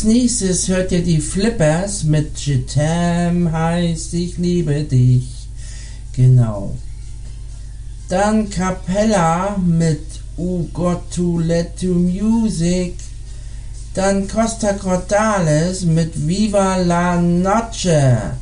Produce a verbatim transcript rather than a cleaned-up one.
Als nächstes hört ihr die Flippers mit Je t'aime heißt ich liebe dich. Genau. Dann Capella mit U Got to Let to Music. Dann Costa Cordalis mit Viva la Noche.